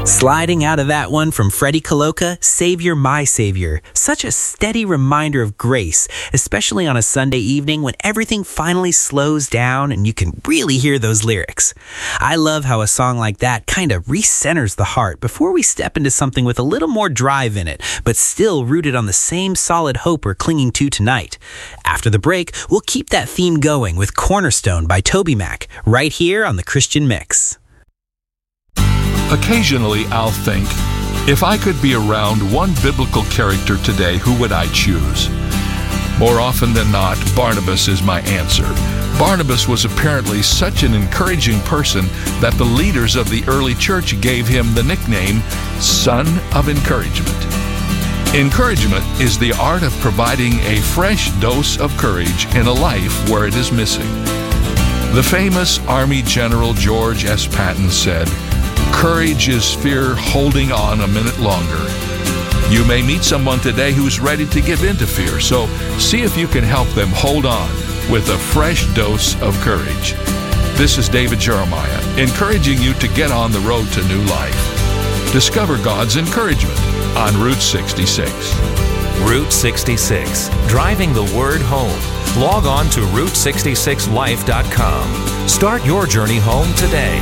Sliding out of that one from Freddie Coloca, Savior, My Savior. Such a steady reminder of grace, especially on a Sunday evening when everything finally slows down and you can really hear those lyrics. I love how a song like that kind of recenters the heart before we step into something with a little more drive in it, but still rooted on the same solid hope we're clinging to tonight. After the break, we'll keep that theme going with Cornerstone by TobyMac, right here on The Christian Mix. Occasionally, I'll think, if I could be around one biblical character today, who would I choose? More often than not, Barnabas is my answer. Barnabas was apparently such an encouraging person that the leaders of the early church gave him the nickname Son of Encouragement. Encouragement is the art of providing a fresh dose of courage in a life where it is missing. The famous Army General George S. Patton said, "Courage is fear holding on a minute longer." You may meet someone today who's ready to give in to fear, so see if you can help them hold on with a fresh dose of courage. This is David Jeremiah, encouraging you to get on the road to new life. Discover God's encouragement on Route 66. Route 66, driving the word home. Log on to Route66Life.com. Start your journey home today.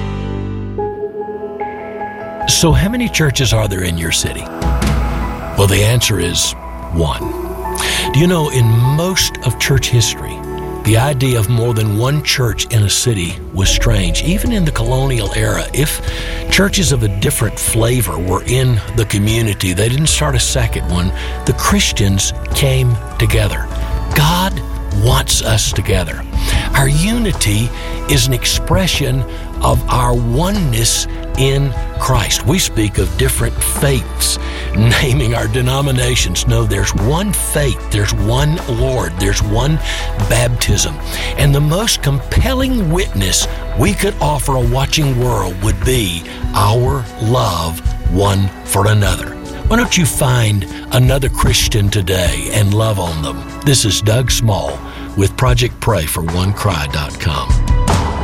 So how many churches are there in your city? Well, the answer is one. Do you know, in most of church history, the idea of more than one church in a city was strange. Even in the colonial era, if churches of a different flavor were in the community, they didn't start a second one. The Christians came together. God wants us together. Our unity is an expression of our oneness in Christ. We speak of different faiths, naming our denominations. No, there's one faith, there's one Lord, there's one baptism. And the most compelling witness we could offer a watching world would be our love one for another. Why don't you find another Christian today and love on them? This is Doug Small with Project Pray for OneCry.com.